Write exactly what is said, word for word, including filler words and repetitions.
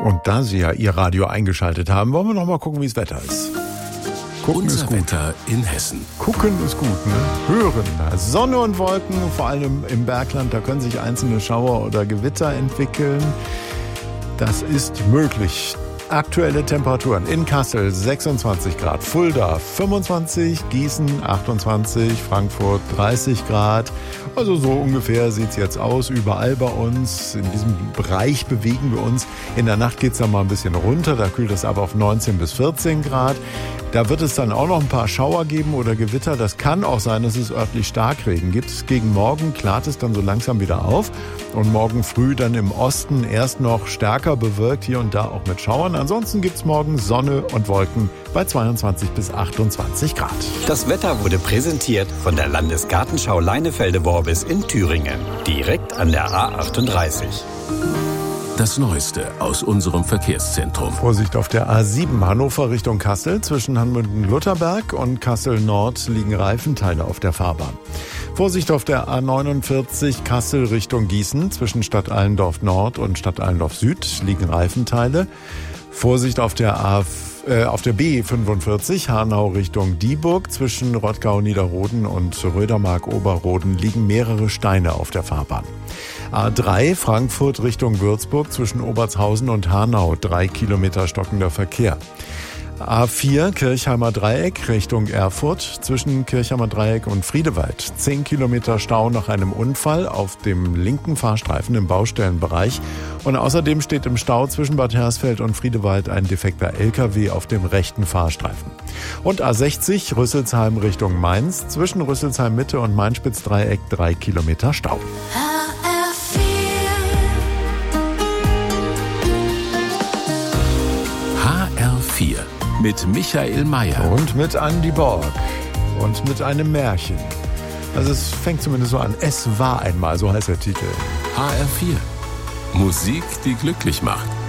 Und da Sie ja Ihr Radio eingeschaltet haben, wollen wir noch mal gucken, wie das Wetter ist. Gucken Unser ist gut. Wetter in Hessen. Gucken ist gut, ne? Hören. Sonne und Wolken, vor allem im Bergland, da können sich einzelne Schauer oder Gewitter entwickeln. Das ist möglich. Aktuelle Temperaturen in Kassel sechsundzwanzig Grad, Fulda fünfundzwanzig, Gießen achtundzwanzig, Frankfurt dreißig Grad. Also so ungefähr sieht's jetzt aus überall bei uns. In diesem Bereich bewegen wir uns. In der Nacht geht's dann mal ein bisschen runter, da kühlt es ab auf neunzehn bis vierzehn Grad. Da wird es dann auch noch ein paar Schauer geben oder Gewitter. Das kann auch sein, dass es örtlich Starkregen gibt. Gegen Morgen klart es dann so langsam wieder auf. Und morgen früh dann im Osten erst noch stärker bewölkt, hier und da auch mit Schauern. Ansonsten gibt's morgen Sonne und Wolken bei zweiundzwanzig bis achtundzwanzig Grad. Das Wetter wurde präsentiert von der Landesgartenschau Leinefelde-Worbis in Thüringen. Direkt an der A achtunddreißig. Das Neueste aus unserem Verkehrszentrum. Vorsicht auf der A sieben Hannover Richtung Kassel. Zwischen Hanmünden-Lutherberg und Kassel-Nord liegen Reifenteile auf der Fahrbahn. Vorsicht auf der A neunundvierzig Kassel Richtung Gießen. Zwischen Stadt Allendorf Nord und Stadt Allendorf Süd liegen Reifenteile. Vorsicht auf der A äh, auf der B fünfundvierzig Hanau Richtung Dieburg. Zwischen Rottgau-Niederroden und Rödermark-Oberroden liegen mehrere Steine auf der Fahrbahn. A drei Frankfurt Richtung Würzburg zwischen Obertshausen und Hanau, drei Kilometer stockender Verkehr. A vier Kirchheimer Dreieck Richtung Erfurt zwischen Kirchheimer Dreieck und Friedewald, zehn Kilometer Stau nach einem Unfall auf dem linken Fahrstreifen im Baustellenbereich. Und außerdem steht im Stau zwischen Bad Hersfeld und Friedewald ein defekter L K W auf dem rechten Fahrstreifen. Und A sechzig Rüsselsheim Richtung Mainz zwischen Rüsselsheim Mitte und Mainspitz-Dreieck, drei Kilometer Stau. H R vier mit Michael Mayer. Und mit Andy Borg. Und mit einem Märchen. Also es fängt zumindest so an. Es war einmal, so heißt der Titel. H R vier. Musik, die glücklich macht.